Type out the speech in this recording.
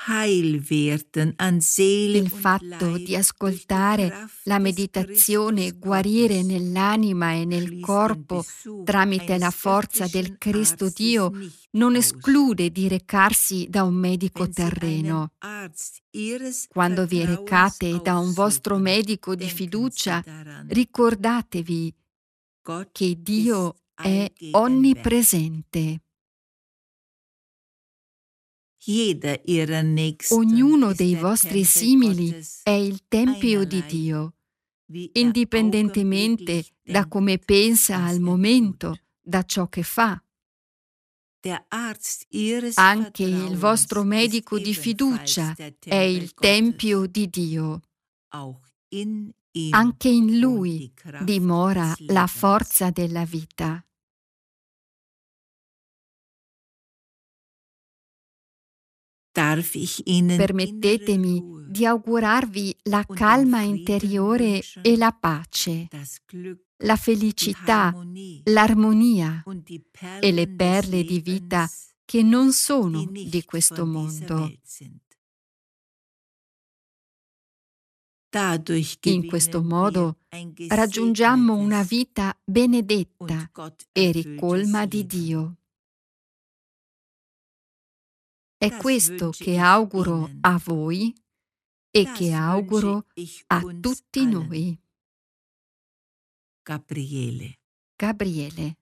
heil werden an Seele Il und fatto Leib di ascoltare durch die Kraft la des meditazione Christus guarire Gottes nell'anima e nel schließt den corpo Besuch tramite la eines forza del irdischen Cristo Arztes Dio nicht non aus. esclude di recarsi da un medico Wenn Sie einen terreno. Arzt Ihres Quando vi Vertrauens recate da un vostro aufsuchen, medico di denken Sie fiducia, daran, ricordatevi Gott che ist Dio è allgegenwärtig. onnipresente. Jeder Ihrer Nächsten Ognuno ist dei der vostri Tempel simili Gottes, è il Tempio di einerlei, Dio, wie er indipendentemente augenblicklich da come denkt, pensa was al er momento, tut. da ciò che fa. Der Arzt Ihres Anche il vostro Vertrauens ist medico di ebenfalls fiducia der è Tempel il Tempio Gottes. di Dio. Auch in ihm Anche in wohnt Lui die Kraft dimora des la Lebens. forza della vita. Darf ich Ihnen innere Permettetemi Ruhe di augurarvi la und den calma Frieden interiore e wünschen, la pace, das Glück, la die felicità, Harmonie l'armonia und die e le Perlen des perle di vita Lebens, che non die sono di nicht questo von dieser mondo. Welt sind. Dadurch In questo gewinnen wir modo ein raggiungiamo una gesegnetes vita benedetta und Gott e erfülltes ricolma di Leben. Dio. È Das questo wünsche che ich auguro Ihnen. a voi e che Das wünsche auguro ich a uns tutti allen. noi. Gabriele. Gabriele.